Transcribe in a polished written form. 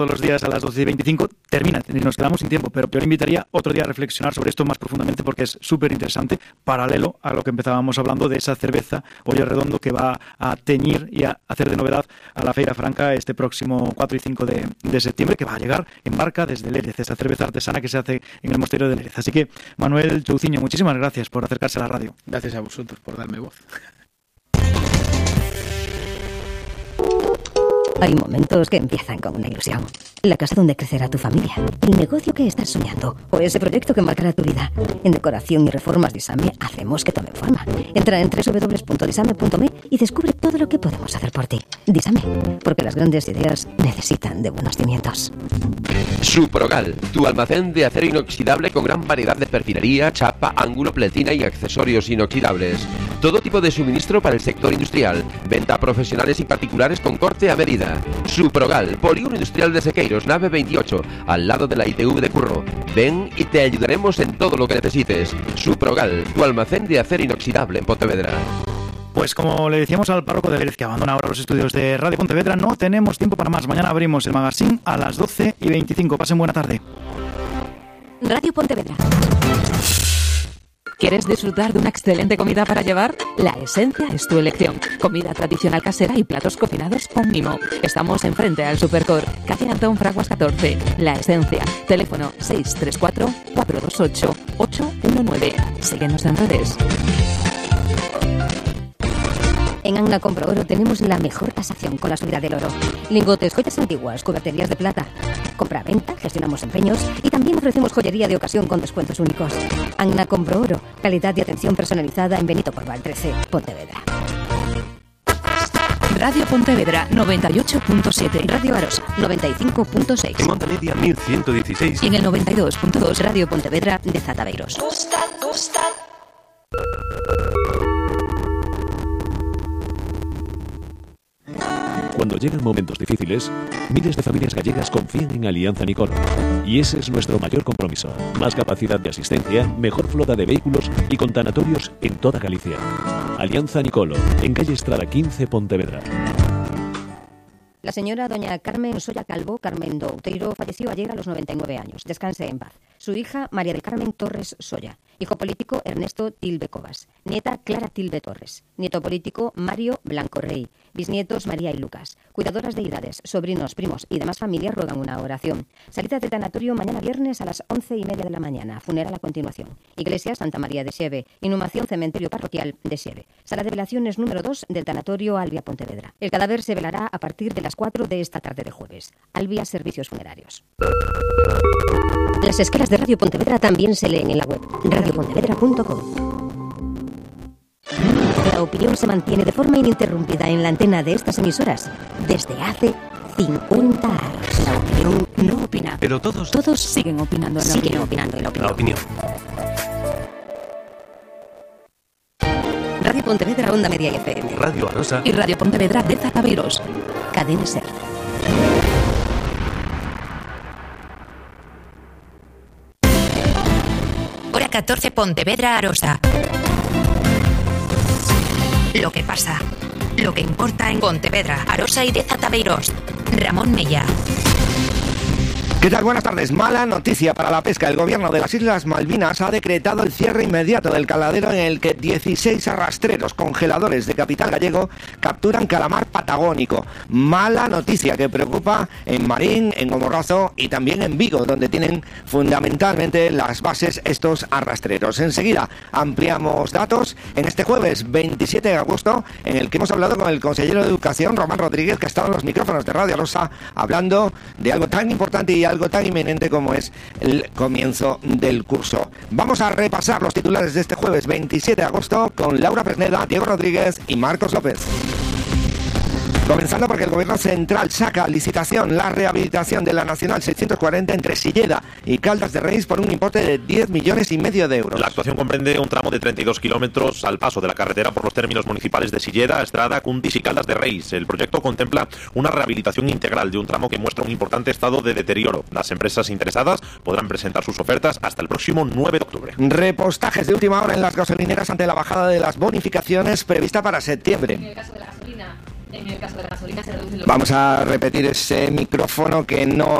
todos los días a las 12:25 termina y nos quedamos sin tiempo, pero yo le invitaría otro día a reflexionar sobre esto más profundamente porque es súper interesante, paralelo a lo que empezábamos hablando de esa cerveza Olla Redondo que va a teñir y a hacer de novedad a la Feira Franca este próximo 4 y 5 de septiembre, que va a llegar en barca desde Lérez, esa cerveza artesana que se hace en el mosterio de Lérez. Así que, Manuel Chouciño, muchísimas gracias por acercarse a la radio. Gracias a vosotros por darme voz. Hay momentos que empiezan con una ilusión. La casa donde crecerá tu familia, el negocio que estás soñando o ese proyecto que marcará tu vida. En Decoración y Reformas Disame hacemos que tome forma. Entra en www.disame.me y descubre todo lo que podemos hacer por ti. Disame, porque las grandes ideas necesitan de buenos cimientos. Suprogal, tu almacén de acero inoxidable con gran variedad de perfilería, chapa, ángulo, pletina y accesorios inoxidables. Todo tipo de suministro para el sector industrial. Venta a profesionales y particulares con corte a medida. Suprogal, Polígono Industrial de Sequeiros, nave 28, al lado de la ITV de Curro. Ven y te ayudaremos en todo lo que necesites. Suprogal, tu almacén de acero inoxidable en Pontevedra. Pues como le decíamos al párroco de Lérez, que abandona ahora los estudios de Radio Pontevedra, no tenemos tiempo para más. Mañana abrimos el magazine a las 12:25. Pasen buena tarde. Radio Pontevedra. ¿Quieres disfrutar de una excelente comida para llevar? La Esencia es tu elección. Comida tradicional casera y platos cocinados con mimo. Estamos enfrente al Supercor, calle Antón Fraguas 14. La Esencia. Teléfono 634-428-819. Síguenos en redes. En Anna Compro Oro tenemos la mejor tasación con la subida del oro. Lingotes, joyas antiguas, cuberterías de plata. Compra-venta, gestionamos empeños y también ofrecemos joyería de ocasión con descuentos únicos. Anna Compro Oro, calidad y atención personalizada en Benito Porval 13, Pontevedra. Radio Pontevedra 98.7. Radio Arosa 95.6. En Onda Media 1116. Y en el 92.2 Radio Pontevedra de Zataveiros. Cuando llegan momentos difíciles, miles de familias gallegas confían en Alianza Nicolo. Y ese es nuestro mayor compromiso. Más capacidad de asistencia, mejor flota de vehículos y con tanatorios en toda Galicia. Alianza Nicolo, en calle Estrada 15, Pontevedra. La señora doña Carmen Solla Calvo, Carmen do Outeiro, falleció ayer a los 99 años. Descanse en paz. Su hija, María del Carmen Torres Solla. Hijo político, Ernesto Tilbe Covas. Nieta, Clara Tilbe Torres. Nieto político, Mario Blanco Rey. Bisnietos, María y Lucas. Cuidadoras de edades, sobrinos, primos y demás familias ruegan una oración. Salida de tanatorio mañana viernes a las 11:30 de la mañana. Funeral a continuación. Iglesia Santa María de Xeve. Inhumación Cementerio Parroquial de Xeve. Sala de velaciones número 2 del tanatorio Albia Pontevedra. El cadáver se velará a partir de las 4 de esta tarde de jueves. Albia Servicios Funerarios. Las escalas de Radio Pontevedra también se leen en la web radiopontevedra.com. La opinión se mantiene de forma ininterrumpida en la antena de estas emisoras desde hace 50 años. La opinión no opina. Pero todos siguen opinando en la opinión. Radio Pontevedra, Onda Media y FM. Radio Arosa y Radio Pontevedra de Zataveiros. Cadena Ser. Hora 14, Pontevedra, Arosa. Lo que pasa, lo que importa en Pontevedra, Arosa y de Zataveiros. Ramón Mella. ¿Qué tal? Buenas tardes. Mala noticia para la pesca. El gobierno de las Islas Malvinas ha decretado el cierre inmediato del caladero en el que 16 arrastreros congeladores de capital gallego capturan calamar patagónico. Mala noticia que preocupa en Marín, en Gomorrazo y también en Vigo, donde tienen fundamentalmente las bases estos arrastreros. Enseguida ampliamos datos en este jueves 27 de agosto, en el que hemos hablado con el consejero de Educación, Román Rodríguez, que ha estado en los micrófonos de Radio Arosa hablando de algo tan importante y algo tan inminente como es el comienzo del curso. Vamos a repasar los titulares de este jueves 27 de agosto con Laura Fresneda, Diego Rodríguez y Marcos López. Comenzando porque el Gobierno Central saca a licitación la rehabilitación de la Nacional 640 entre Silleda y Caldas de Reis por un importe de 10,5 millones de euros. La actuación comprende un tramo de 32 kilómetros al paso de la carretera por los términos municipales de Silleda, Estrada, Cuntis y Caldas de Reis. El proyecto contempla una rehabilitación integral de un tramo que muestra un importante estado de deterioro. Las empresas interesadas podrán presentar sus ofertas hasta el próximo 9 de octubre. Repostajes de última hora en las gasolineras ante la bajada de las bonificaciones prevista para septiembre. En el caso de la gasolina. En el caso de la gasolina se reduce. Vamos a repetir ese micrófono que no